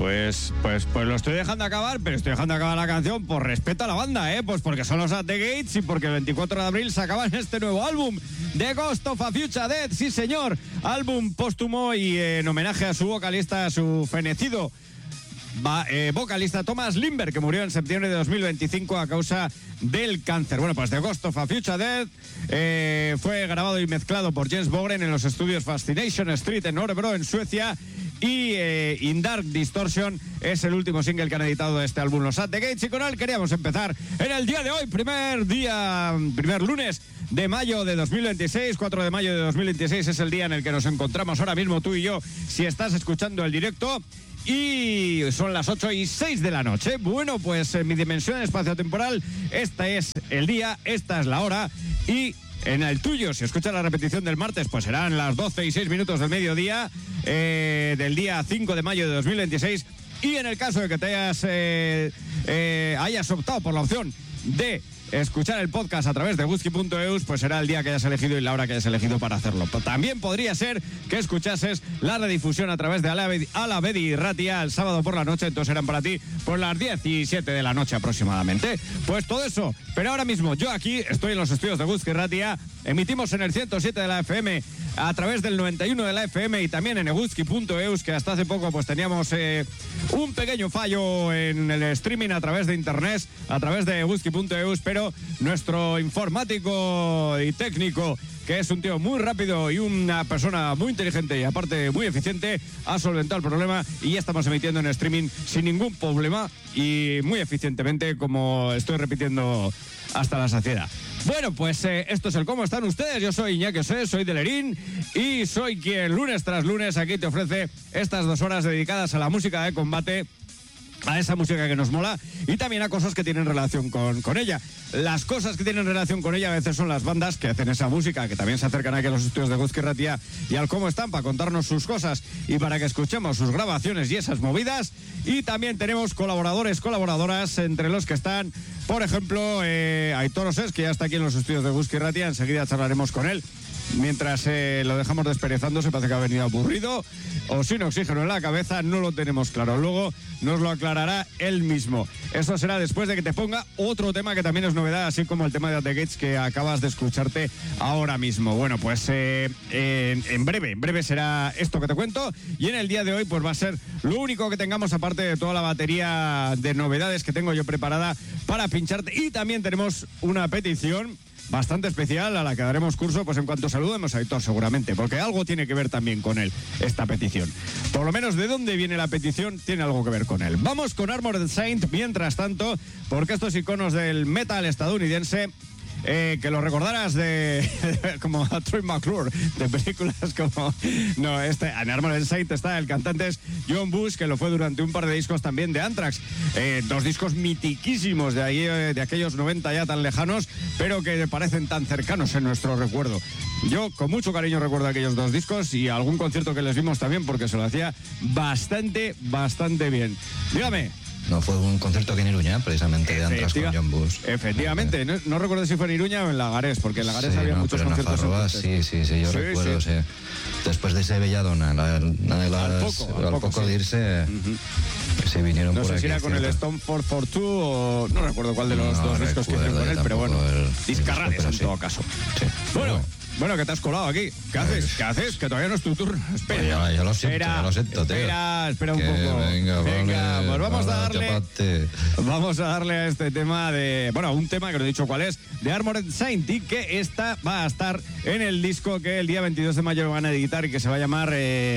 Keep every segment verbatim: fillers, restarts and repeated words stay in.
Pues, pues, pues lo estoy dejando acabar, pero estoy dejando acabar la canción por respeto a la banda, ¿eh? Pues porque son los At The Gates y porque el veinticuatro de abril sacaban este nuevo álbum, The Ghost of a Future Dead, sí señor, álbum póstumo y eh, en homenaje a su vocalista, a su fenecido Va, eh, vocalista Thomas Limber, que murió en septiembre de dos mil veinticinco a causa del cáncer. Bueno, pues The Ghost of a Future Dead eh, fue grabado y mezclado por Jens Bogren en los estudios Fascination Street en Örebro, en Suecia. Y eh, In Dark Distortion es el último single que han editado de este álbum los At The Gates, y con él queríamos empezar en el día de hoy, primer día, primer lunes de mayo de dos mil veintiséis, cuatro de mayo de dos mil veintiséis es el día en el que nos encontramos ahora mismo tú y yo, si estás escuchando el directo. Y son las ocho y seis de la noche. Bueno, pues en mi dimensión espaciotemporal, este es el día, esta es la hora. Y en el tuyo, si escuchas la repetición del martes, pues serán las doce y seis minutos del mediodía eh, del día cinco de mayo de dos mil veintiséis. Y en el caso de que te hayas, eh, eh, hayas optado por la opción de escuchar el podcast a través de Guzki punto eus, pues será el día que hayas elegido y la hora que hayas elegido para hacerlo. También podría ser que escuchases la redifusión a través de Alavedi y Ratia el sábado por la noche, entonces serán para ti por las diez y siete de la noche aproximadamente. Pues todo eso, pero ahora mismo yo aquí estoy en los estudios de Guzki Ratia, emitimos en el ciento siete de la F M, a través del noventa y uno de la F M y también en Guzki punto eus, que hasta hace poco pues teníamos eh, un pequeño fallo en el streaming a través de internet, a través de Guzki punto eus, pero nuestro informático y técnico, que es un tío muy rápido y una persona muy inteligente y aparte muy eficiente, ha solventado el problema y ya estamos emitiendo en streaming sin ningún problema y muy eficientemente, como estoy repitiendo hasta la saciedad. Bueno, pues eh, esto es el cómo están ustedes. Yo soy Iñaki Osé, soy de Lerín y soy quien lunes tras lunes aquí te ofrece estas dos horas dedicadas a la música de combate, a esa música que nos mola y también a cosas que tienen relación con, con ella. Las cosas que tienen relación con ella a veces son las bandas que hacen esa música, que también se acercan aquí a los estudios de Guzki Ratia y al Cómo Están para contarnos sus cosas y para que escuchemos sus grabaciones y esas movidas. Y también tenemos colaboradores, colaboradoras, entre los que están, por ejemplo, eh, Aitor Osés, que ya está aquí en los estudios de Guzki Ratia, enseguida charlaremos con él. Mientras eh, lo dejamos desperezando, se parece que ha venido aburrido o sin oxígeno en la cabeza, no lo tenemos claro. Luego nos lo aclarará él mismo. Eso será después de que te ponga otro tema que también es novedad, así como el tema de At The Gates que acabas de escucharte ahora mismo. Bueno, pues eh, eh, en breve, en breve será esto que te cuento, y en el día de hoy pues va a ser lo único que tengamos, aparte de toda la batería de novedades que tengo yo preparada para pincharte. Y también tenemos una petición bastante especial a la que daremos curso pues en cuanto saludemos a Aitor, seguramente, porque algo tiene que ver también con él esta petición. Por lo menos de dónde viene la petición tiene algo que ver con él. Vamos con Armored Saint mientras tanto, porque estos iconos del metal estadounidense, Eh, que lo recordarás de como a Troy McClure, de películas como no, este en Armored Saint está el cantante es John Bush, que lo fue durante un par de discos también de Anthrax, eh, dos discos mitiquísimos de ahí, eh, de aquellos noventa ya tan lejanos, pero que parecen tan cercanos en nuestro recuerdo. Yo con mucho cariño recuerdo aquellos dos discos y algún concierto que les vimos también, porque se lo hacía bastante, bastante bien. Dígame. No, fue un concierto aquí en Iruña, precisamente, de Anthrax con John Bush. Efectivamente, no, no recuerdo si fue en Iruña o en Lagares, porque en Lagares sí, había no, muchos pero conciertos. En Nafarroa, sí, sí, sí, yo sí, recuerdo, sí. sí. Después de ese Belladonna, la, la de las, al poco, al al poco, poco sí. de irse, uh-huh. que se vinieron no por sé aquí. si era con cierto. el Stone four four two o no recuerdo cuál de los no, dos discos que hicieron con él, pero bueno, el, discarrales el disco, en sí. todo caso. Sí. Bueno. Bueno, que te has colado aquí. ¿Qué haces? ¿Qué haces? Que todavía no es tu turno. Espera. Pues ya, ya lo siento, espera, ya lo siento, tío. Espera, espera un que poco. Venga, venga, vale, pues vamos vale, a darle. chapate. Vamos a darle a este tema de. Bueno, un tema que no he dicho cuál es, de Armored Saint, y que esta va a estar en el disco que el día veintidós de mayo van a editar y que se va a llamar eh,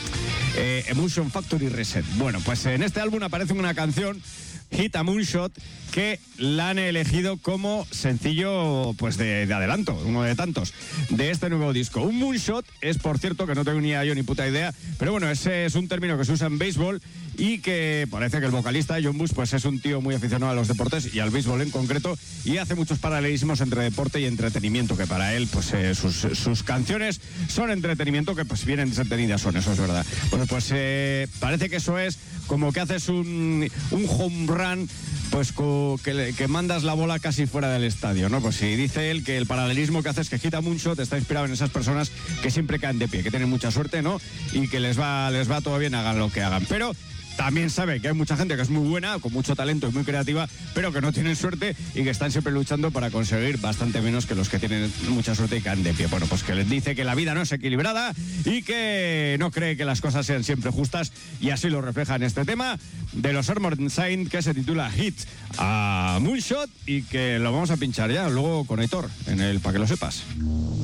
eh, Emotion Factory Reset. Bueno, pues en este álbum aparece una canción, Hit a Moonshot, que la han elegido como sencillo pues de, de adelanto, uno de tantos, de este nuevo disco. Un moonshot es, por cierto, que no tengo ni yo ni puta idea, pero bueno, ese es un término que se usa en béisbol y que parece que el vocalista John Bush pues es un tío muy aficionado a los deportes y al béisbol en concreto, y hace muchos paralelismos entre deporte y entretenimiento, que para él pues eh, sus, sus canciones son entretenimiento, que pues bien entretenidas son, eso es verdad. Bueno, pues eh, parece que eso es como que haces un, un home run pues que, le, que mandas la bola casi fuera del estadio, ¿no? Pues si dice él que el paralelismo que hace es que Hit a Moonshot está inspirado en esas personas que siempre caen de pie, que tienen mucha suerte, ¿no? Y que les va, les va todo bien, hagan lo que hagan. Pero también sabe que hay mucha gente que es muy buena, con mucho talento y muy creativa, pero que no tienen suerte y que están siempre luchando para conseguir bastante menos que los que tienen mucha suerte y caen de pie. Bueno, pues que les dice que la vida no es equilibrada y que no cree que las cosas sean siempre justas, y así lo refleja en este tema de los Armored Saint, que se titula Hit a Moonshot, y que lo vamos a pinchar ya luego con Aitor en el Pa' que lo sepas.